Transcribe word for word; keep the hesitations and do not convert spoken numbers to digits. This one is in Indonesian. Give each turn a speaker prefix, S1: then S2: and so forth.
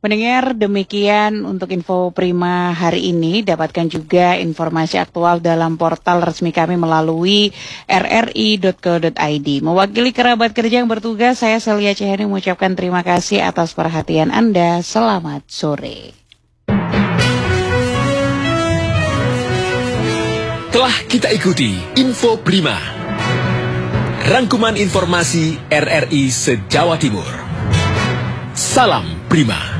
S1: Pendengar, demikian untuk info Prima hari ini. Dapatkan juga informasi aktual dalam portal resmi kami melalui r r i dot co dot i d. Mewakili kerabat kerja yang bertugas, saya Celia Ceheni mengucapkan terima kasih atas perhatian Anda. Selamat sore.
S2: Telah kita ikuti Info Prima, rangkuman informasi R R I se-Jawa Timur. Salam Prima.